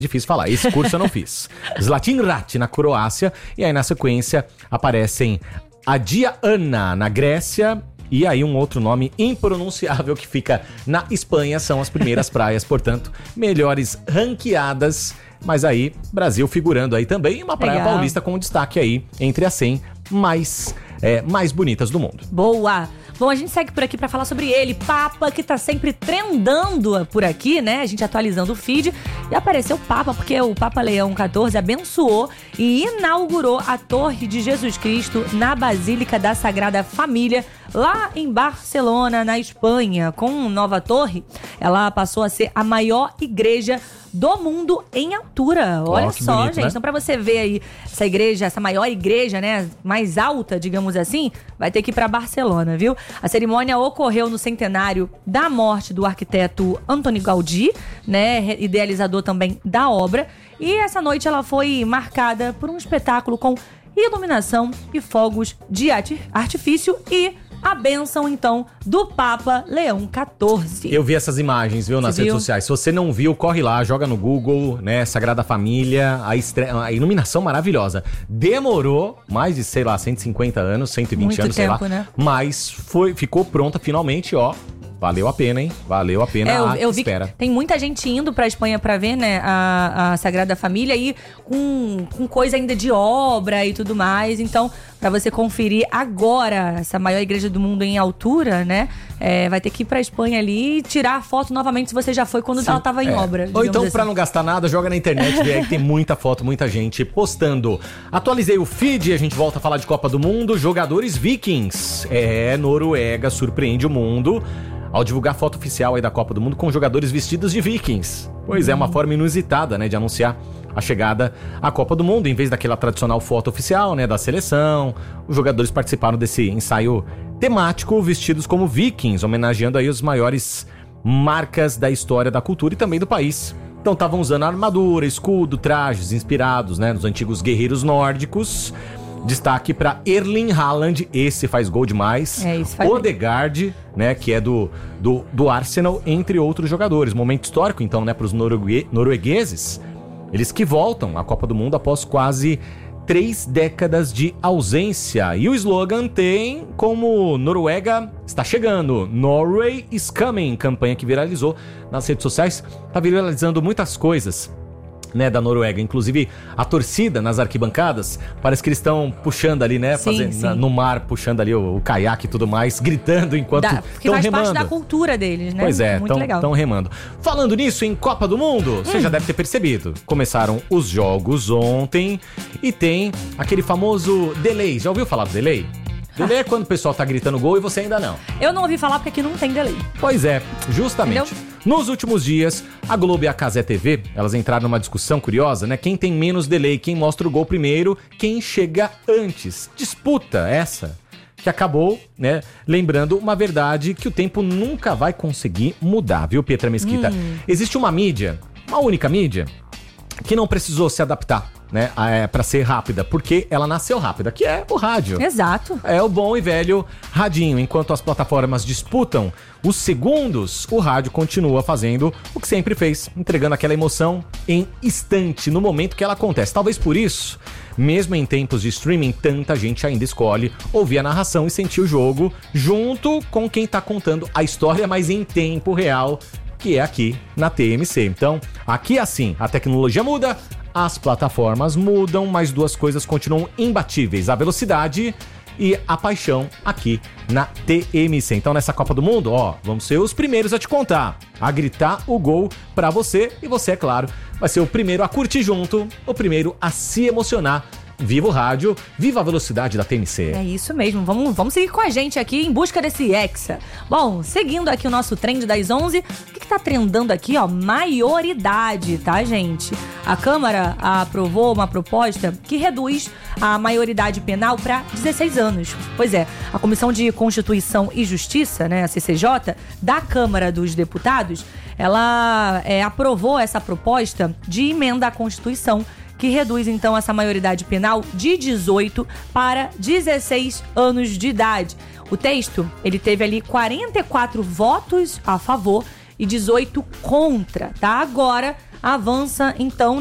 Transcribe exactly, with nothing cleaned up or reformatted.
Difícil falar, esse curso eu não fiz. Zlatin Rat na Croácia, e aí na sequência aparecem a Diana na Grécia, e aí um outro nome impronunciável que fica na Espanha, são as primeiras praias, portanto, melhores ranqueadas. Mas aí, Brasil figurando aí também, uma praia Legal. paulista com destaque aí entre as cem mais, é, mais bonitas do mundo. Boa! Bom, a gente segue por aqui pra falar sobre ele, Papa, que tá sempre trendando por aqui, né? A gente atualizando o feed. E apareceu o Papa, porque o Papa Leão quatorze abençoou e inaugurou a Torre de Jesus Cristo na Basílica da Sagrada Família, lá em Barcelona, na Espanha. Com nova torre, ela passou a ser a maior igreja do mundo em altura. Olha Oh, que só, bonito, gente. né? Então, pra você ver aí essa igreja, essa maior igreja, né, mais alta, digamos assim, vai ter que ir pra Barcelona, viu? A cerimônia ocorreu no centenário da morte do arquiteto Antoni Gaudí, né, idealizador também da obra. E essa noite ela foi marcada por um espetáculo com iluminação e fogos de ati- artifício e a bênção, então, do Papa Leão quatorze. Eu vi essas imagens, viu, nas Você redes viu? sociais. Se você não viu, corre lá, joga no Google, né, Sagrada Família, a, estre... a iluminação maravilhosa. Demorou mais de, sei lá, cento e cinquenta anos, cento e vinte Muito anos, sei tempo, lá. né? Mas foi, ficou pronta finalmente, ó. Valeu a pena, hein? Valeu a pena É, eu, a eu vi espera. que tem muita gente indo pra Espanha pra ver, né, a, a Sagrada Família e com, com coisa ainda de obra e tudo mais. Então, pra você conferir agora essa maior igreja do mundo em altura, né, é, vai ter que ir pra Espanha ali e tirar a foto novamente se você já foi quando ela tava em É. obra. Ou digamos então, assim. pra não gastar nada, joga na internet, vê aí que tem muita foto, muita gente postando. Atualizei o feed, a gente volta a falar de Copa do Mundo. Jogadores vikings. É, Noruega surpreende o mundo ao divulgar foto oficial aí da Copa do Mundo com jogadores vestidos de vikings. Pois é, uma forma inusitada, né, de anunciar a chegada à Copa do Mundo. Em vez daquela tradicional foto oficial, né, da seleção, os jogadores participaram desse ensaio temático vestidos como vikings, homenageando aí os maiores marcas da história da cultura e também do país. Então estavam usando armadura, escudo, trajes inspirados, né, nos antigos guerreiros nórdicos. Destaque para Erling Haaland, esse faz gol demais. É, isso faz Odegaard, né, que é do, do, do Arsenal, entre outros jogadores. Momento histórico, então, né, para os norugue- noruegueses. Eles que voltam à Copa do Mundo após quase três décadas de ausência. E o slogan tem como Noruega está chegando. Norway is coming, campanha que viralizou nas redes sociais. Tá viralizando muitas coisas, né, da Noruega, inclusive a torcida nas arquibancadas, parece que eles estão puxando ali, né, Sim, fazendo, sim. na- no mar, puxando ali o, o caiaque e tudo mais, gritando enquanto Da, porque estão faz remando. parte da cultura deles, né? Pois é, Muito legal. estão remando. Falando nisso, em Copa do Mundo, você já deve ter percebido, começaram os jogos ontem e tem aquele famoso delay. Já ouviu falar do delay? Delay é quando o pessoal tá gritando gol e você ainda não. Eu não ouvi falar porque aqui não tem delay. Pois é, justamente. Entendeu? Nos últimos dias, a Globo e a Cazé T V, elas entraram numa discussão curiosa, né? Quem tem menos delay, quem mostra o gol primeiro, quem chega antes. Disputa essa que acabou, né, lembrando uma verdade que o tempo nunca vai conseguir mudar, viu, Pietra Mesquita? Hum. Existe uma mídia, uma única mídia, que não precisou se adaptar, né, é, para ser rápida, porque ela nasceu rápida, que é o rádio. Exato. É o bom e velho radinho. Enquanto as plataformas disputam os segundos, o rádio continua fazendo o que sempre fez, entregando aquela emoção em instante, no momento que ela acontece. Talvez por isso, mesmo em tempos de streaming, tanta gente ainda escolhe ouvir a narração e sentir o jogo junto com quem tá contando a história, mas em tempo real, que é aqui na T M C. Então, aqui assim, a tecnologia muda, as plataformas mudam, mas duas coisas continuam imbatíveis: a velocidade e a paixão aqui na T M C. Então, nessa Copa do Mundo, ó, vamos ser os primeiros a te contar, a gritar o gol pra você, e você, é claro, vai ser o primeiro a curtir junto, o primeiro a se emocionar. Viva o rádio, viva a velocidade da T M C. É isso mesmo, vamos, vamos seguir com a gente aqui em busca desse Hexa. Bom, seguindo aqui o nosso trend das onze, o que, que tá trendando aqui, ó? Maioridade, tá, gente? A Câmara aprovou uma proposta que reduz a maioridade penal para dezesseis anos. Pois é, a Comissão de Constituição e Justiça, né, a C C J, da Câmara dos Deputados, ela é, aprovou essa proposta de emenda à Constituição, que reduz, então, essa maioridade penal de dezoito para dezesseis anos de idade. O texto, ele teve ali quarenta e quatro votos a favor e dezoito contra, tá? Agora, avança então